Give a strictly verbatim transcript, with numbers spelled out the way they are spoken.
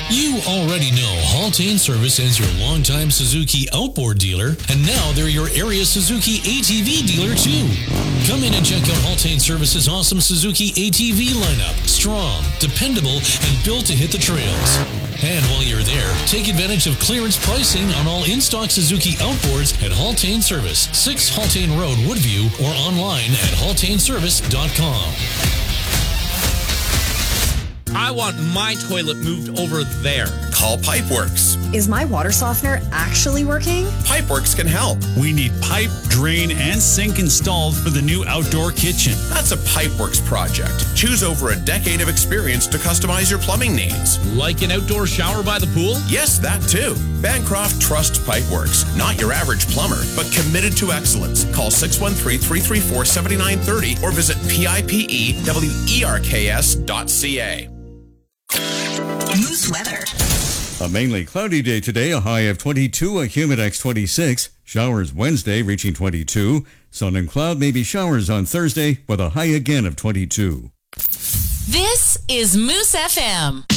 You already know Haltane Service as your longtime Suzuki outboard dealer, and now they're your area Suzuki A T V dealer too. Come in and check out Haltane Service's awesome Suzuki A T V lineup. Strong, dependable, and built to hit the trails. And while you're there, take advantage of clearance pricing on all in-stock Suzuki outboards at Haltane Service, six Haltane Road, Woodview, or online at haltane service dot com. I want my toilet moved over there. Call Pipeworks. Is my water softener actually working? Pipeworks can help. We need pipe, drain, and sink installed for the new outdoor kitchen. That's a Pipeworks project. Choose over a decade of experience to customize your plumbing needs. Like an outdoor shower by the pool? Yes, that too. Bancroft trusts Pipeworks. Not your average plumber, but committed to excellence. Call six one three, three three four, seven nine three zero or visit pipewerks dot c a. Moose weather. A mainly cloudy day today, a high of twenty-two, a Humidex twenty-six. Showers Wednesday reaching twenty-two. Sun and cloud, maybe showers on Thursday with a high again of twenty-two. This is Moose F M.